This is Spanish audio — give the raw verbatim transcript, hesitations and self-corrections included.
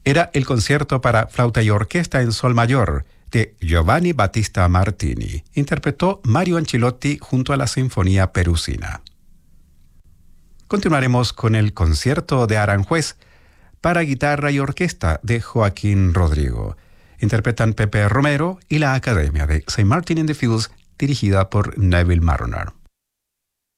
Era el concierto para flauta y orquesta en sol mayor de Giovanni Battista Martini. Interpretó Mario Ancelotti junto a la Sinfonía Perusina. Continuaremos con el concierto de Aranjuez para guitarra y orquesta de Joaquín Rodrigo. Interpretan Pepe Romero y la Academia de Saint Martin in the Fields, dirigida por Neville Marriner.